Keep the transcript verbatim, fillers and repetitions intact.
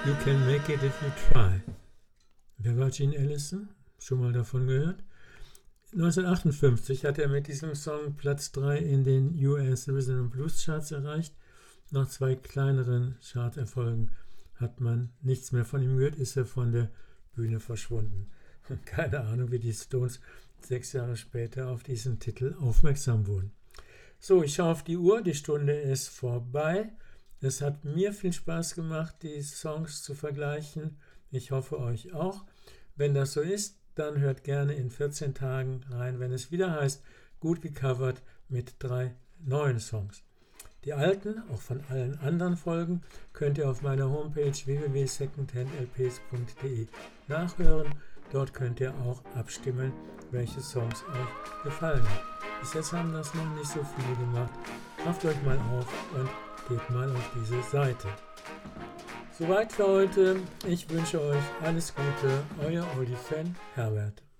You Can Make It If You Try. Wer war Gene Allison? Schon mal davon gehört? neunzehnhundertachtundfünfzig hat er mit diesem Song Platz drei in den U S Rhythm and Blues Charts erreicht. Nach zwei kleineren Charterfolgen hat man nichts mehr von ihm gehört, ist er von der Bühne verschwunden. Keine Ahnung, wie die Stones sechs Jahre später auf diesen Titel aufmerksam wurden. So, ich schaue auf die Uhr, die Stunde ist vorbei. Es hat mir viel Spaß gemacht, die Songs zu vergleichen. Ich hoffe euch auch. Wenn das so ist, dann hört gerne in vierzehn Tagen rein, wenn es wieder heißt, gut gecovert mit drei neuen Songs. Die alten, auch von allen anderen Folgen, könnt ihr auf meiner Homepage w w w punkt secondhand l p s punkt d e nachhören. Dort könnt ihr auch abstimmen, welche Songs euch gefallen haben. Bis jetzt haben das noch nicht so viele gemacht. Rafft euch mal auf und geht mal auf diese Seite. Soweit für heute. Ich wünsche euch alles Gute. Euer Oldie-Fan Herbert.